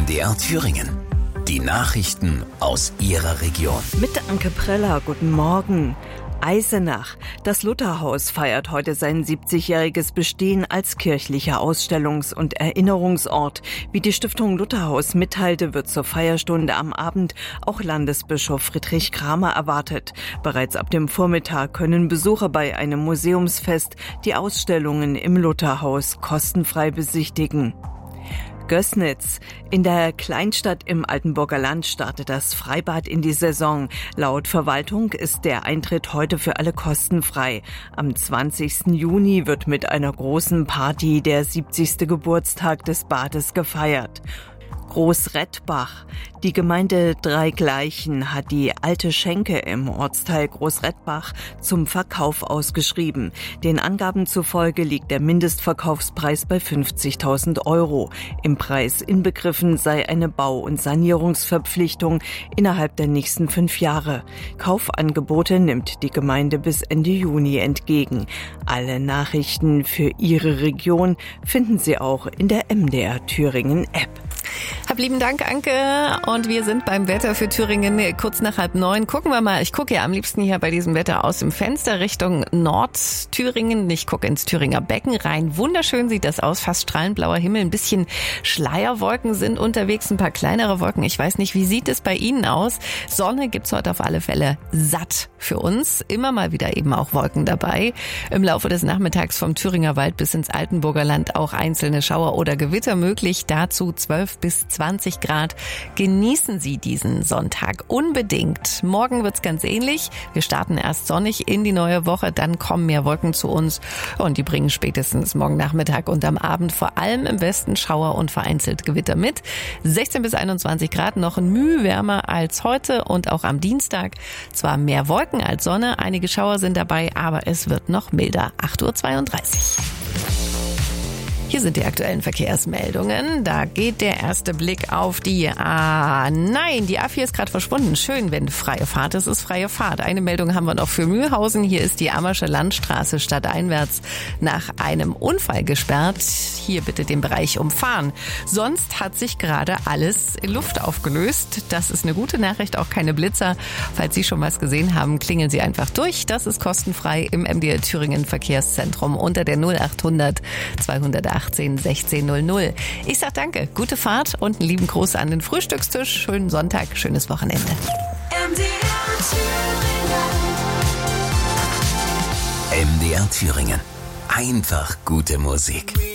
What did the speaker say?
MDR Thüringen. Die Nachrichten aus Ihrer Region. Mit Anke Preller, guten Morgen. Eisenach. Das Lutherhaus feiert heute sein 70-jähriges Bestehen als kirchlicher Ausstellungs- und Erinnerungsort. Wie die Stiftung Lutherhaus mitteilte, wird zur Feierstunde am Abend auch Landesbischof Friedrich Kramer erwartet. Bereits ab dem Vormittag können Besucher bei einem Museumsfest die Ausstellungen im Lutherhaus kostenfrei besichtigen. Gößnitz. In der Kleinstadt im Altenburger Land startet das Freibad in die Saison. Laut Verwaltung ist der Eintritt heute für alle kostenfrei. Am 20. Juni wird mit einer großen Party der 70. Geburtstag des Bades gefeiert. Großrettbach. Die Gemeinde Dreigleichen hat die alte Schenke im Ortsteil Großrettbach zum Verkauf ausgeschrieben. Den Angaben zufolge liegt der Mindestverkaufspreis bei 50.000 €. Im Preis inbegriffen sei eine Bau- und Sanierungsverpflichtung innerhalb der nächsten 5 Jahre. Kaufangebote nimmt die Gemeinde bis Ende Juni entgegen. Alle Nachrichten für Ihre Region finden Sie auch in der MDR Thüringen App. Hab lieben Dank, Anke. Und wir sind beim Wetter für Thüringen kurz nach 8:30. Gucken wir mal. Ich gucke ja am liebsten hier bei diesem Wetter aus dem Fenster Richtung Nordthüringen. Ich gucke ins Thüringer Becken rein. Wunderschön sieht das aus. Fast strahlend blauer Himmel. Ein bisschen Schleierwolken sind unterwegs. Ein paar kleinere Wolken. Ich weiß nicht, wie sieht es bei Ihnen aus? Sonne gibt's heute auf alle Fälle satt für uns. Immer mal wieder eben auch Wolken dabei. Im Laufe des Nachmittags vom Thüringer Wald bis ins Altenburger Land auch einzelne Schauer oder Gewitter möglich. Dazu 12 bis 20 Grad. Genießen Sie diesen Sonntag unbedingt. Morgen wird's ganz ähnlich. Wir starten erst sonnig in die neue Woche, dann kommen mehr Wolken zu uns und die bringen spätestens morgen Nachmittag und am Abend vor allem im Westen Schauer und vereinzelt Gewitter mit. 16 bis 21 Grad, noch ein Mühe wärmer als heute und auch am Dienstag. Zwar mehr Wolken als Sonne, einige Schauer sind dabei, aber es wird noch milder. 8:32 Uhr. Hier sind die aktuellen Verkehrsmeldungen. Da geht der erste Blick auf die Nein, die A4 ist gerade verschwunden. Schön, wenn freie Fahrt ist, ist freie Fahrt. Eine Meldung haben wir noch für Mühlhausen. Hier ist die Ammersche Landstraße stadteinwärts nach einem Unfall gesperrt. Hier bitte den Bereich umfahren. Sonst hat sich gerade alles in Luft aufgelöst. Das ist eine gute Nachricht, auch keine Blitzer. Falls Sie schon was gesehen haben, klingeln Sie einfach durch. Das ist kostenfrei im MDR Thüringen Verkehrszentrum unter der 0800 218 1600. Ich sag danke, gute Fahrt und einen lieben Gruß an den Frühstückstisch. Schönen Sonntag, schönes Wochenende. MDR Thüringen. Einfach gute Musik.